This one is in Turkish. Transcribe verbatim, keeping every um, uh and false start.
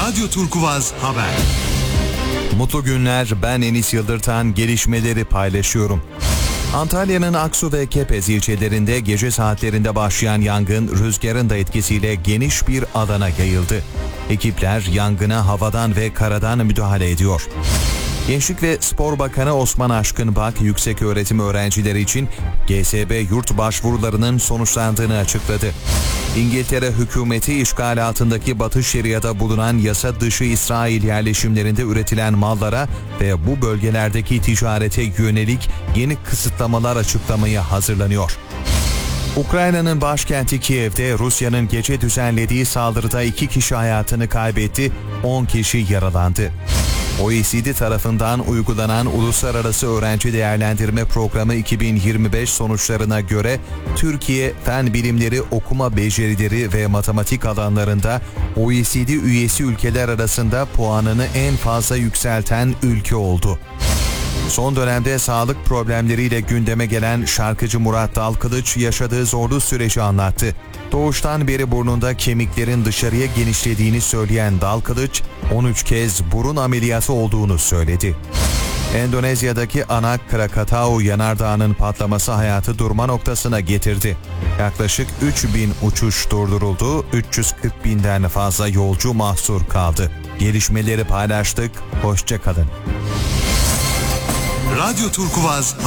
Radyo Turkuvaz Haber. Mutlu günler, ben Enis Yıldırtan, gelişmeleri paylaşıyorum. Antalya'nın Aksu ve Kepez ilçelerinde gece saatlerinde başlayan yangın rüzgarın da etkisiyle geniş bir alana yayıldı. Ekipler yangına havadan ve karadan müdahale ediyor. Gençlik ve Spor Bakanı Osman Aşkınbak, yükseköğretim öğrencileri için G S B yurt başvurularının sonuçlandığını açıkladı. İngiltere hükümeti işgal altındaki Batı Şeria'da bulunan yasa dışı İsrail yerleşimlerinde üretilen mallara ve bu bölgelerdeki ticarete yönelik yeni kısıtlamalar açıklamaya hazırlanıyor. Ukrayna'nın başkenti Kiev'de Rusya'nın gece düzenlediği saldırıda iki kişi hayatını kaybetti, on kişi yaralandı. O E C D tarafından uygulanan Uluslararası Öğrenci Değerlendirme Programı iki bin yirmi beş sonuçlarına göre Türkiye fen bilimleri, okuma becerileri ve matematik alanlarında O E C D üyesi ülkeler arasında puanını en fazla yükselten ülke oldu. Son dönemde sağlık problemleriyle gündeme gelen şarkıcı Murat Dalkılıç yaşadığı zorlu süreci anlattı. Doğuştan beri burnunda kemiklerin dışarıya genişlediğini söyleyen Dalkılıç, on üç kez burun ameliyatı olduğunu söyledi. Endonezya'daki Anak Krakatau yanardağının patlaması hayatı durma noktasına getirdi. Yaklaşık üç bin uçuş durduruldu, üç yüz kırk binden fazla yolcu mahsur kaldı. Gelişmeleri paylaştık, hoşça kalın. Radyo Turkuvaz